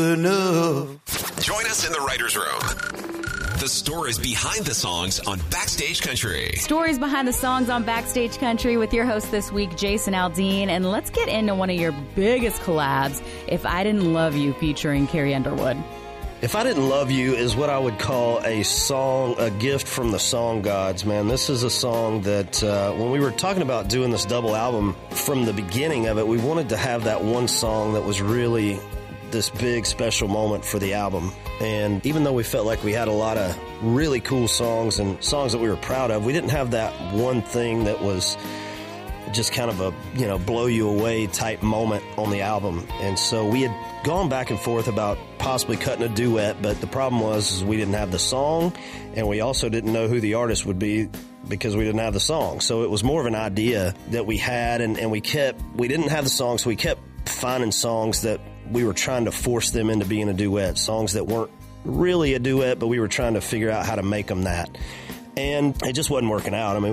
enough. Join us in the writer's room. The stories behind the songs on Backstage Country. Stories behind the songs on Backstage Country with your host this week, Jason Aldean. And let's get into one of your biggest collabs, If I Didn't Love You, featuring Carrie Underwood. If I Didn't Love You is what I would call a song, a gift from the song gods, man. This is a song that when we were talking about doing this double album, from the beginning of it, we wanted to have that one song that was really this big special moment for the album. And even though we felt like we had a lot of really cool songs and songs that we were proud of, we didn't have that one thing that was just kind of a, blow you away type moment on the album. And so we had gone back and forth about possibly cutting a duet, but the problem was we didn't have the song, and we also didn't know who the artist would be because we didn't have the song. So it was more of an idea that we had, and we didn't have the song, so we kept finding songs that we were trying to force them into being a duet, songs that weren't really a duet, but we were trying to figure out how to make them that. And it just wasn't working out. I mean,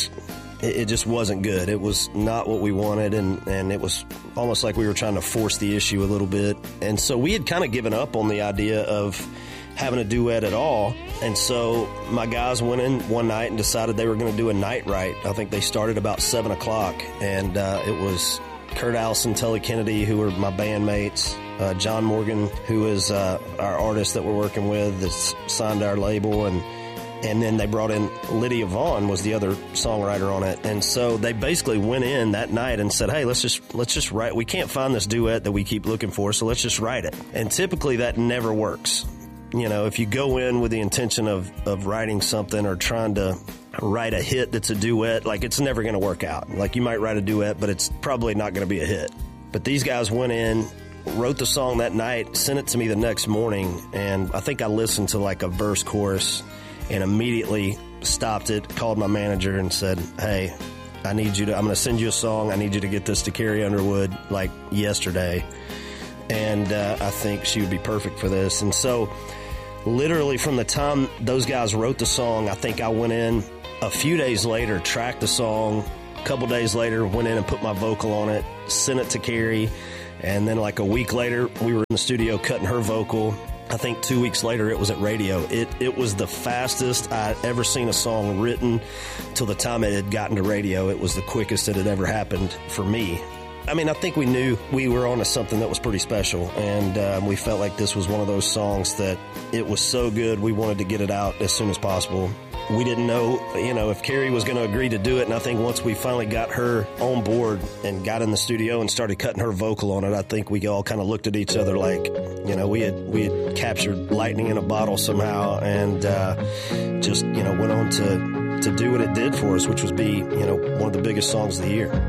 it just wasn't good. It was not what we wanted, and it was almost like we were trying to force the issue a little bit. And so we had kind of given up on the idea of having a duet at all. And so my guys went in one night and decided they were going to do a night write. I think they started about 7 o'clock, and it was Kurt Allison, Tully Kennedy, who were my bandmates, John Morgan, who is our artist that we're working with, that's signed to our label, and then they brought in Lydia Vaughn, was the other songwriter on it. And so they basically went in that night and said, hey, let's just write. We can't find this duet that we keep looking for, so let's just write it. And typically that never works. If you go in with the intention of writing something or trying to write a hit that's a duet, like, it's never going to work out. Like, you might write a duet, but it's probably not going to be a hit. But these guys went in, wrote the song that night, sent it to me the next morning, and I think I listened to like a verse chorus and immediately stopped it, called my manager and said, hey, I'm going to send you a song. I need you to get this to Carrie Underwood like yesterday. And I think she would be perfect for this. And so literally from the time those guys wrote the song, I think I went in a few days later, tracked the song. A couple days later, went in and put my vocal on it, sent it to Carrie. And then like a week later, we were in the studio cutting her vocal. I think 2 weeks later, it was at radio. It was the fastest I'd ever seen a song written till the time it had gotten to radio. It was the quickest it had ever happened for me. I mean, I think we knew we were on to something that was pretty special, and we felt like this was one of those songs that it was so good we wanted to get it out as soon as possible. We didn't know, if Carrie was going to agree to do it, and I think once we finally got her on board and got in the studio and started cutting her vocal on it, I think we all kind of looked at each other like, we had captured lightning in a bottle somehow, and just, went on to do what it did for us, which was be, one of the biggest songs of the year.